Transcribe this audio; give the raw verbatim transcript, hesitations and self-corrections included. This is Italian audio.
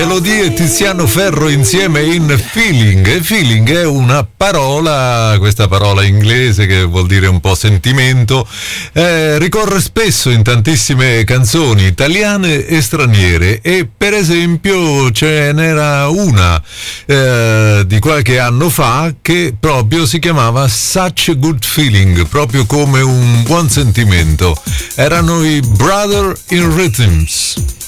Melodie Tiziano Ferro insieme in Feeling. E feeling è una parola, questa parola inglese che vuol dire un po' sentimento, eh, ricorre spesso in tantissime canzoni italiane e straniere, e per esempio ce n'era una eh, di qualche anno fa che proprio si chiamava Such a Good Feeling, proprio come un buon sentimento. Erano i Brother in Rhythms.